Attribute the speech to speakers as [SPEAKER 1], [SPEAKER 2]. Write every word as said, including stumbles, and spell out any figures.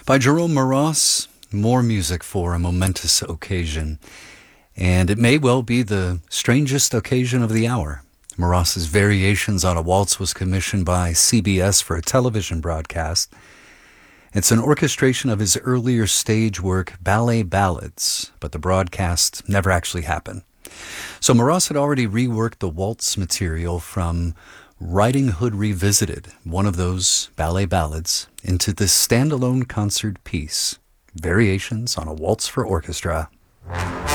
[SPEAKER 1] By Jerome Moross, more music for a momentous occasion. And it may well be the strangest occasion of the hour. Moross's Variations on a Waltz was commissioned by C B S for a television broadcast. It's an orchestration of his earlier stage work, Ballet Ballads, but the broadcast never actually happened. So Moross had already reworked the waltz material from Riding Hood Revisited, one of those ballet ballads, into this standalone concert piece, Variations on a Waltz for Orchestra.